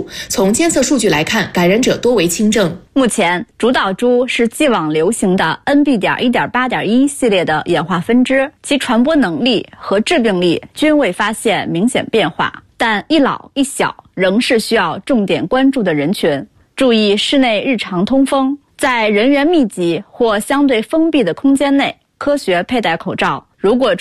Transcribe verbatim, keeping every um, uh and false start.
注。从监测数据来看，感染者多为轻症。 目前，主导株是既往流行的 N B 点一点八点一 系列的演化分支，其传播能力和致病力均未发现明显变化，但一老一小仍是需要重点关注的人群。注意室内日常通风，在人员密集或相对封闭的空间内科学佩戴口罩。如果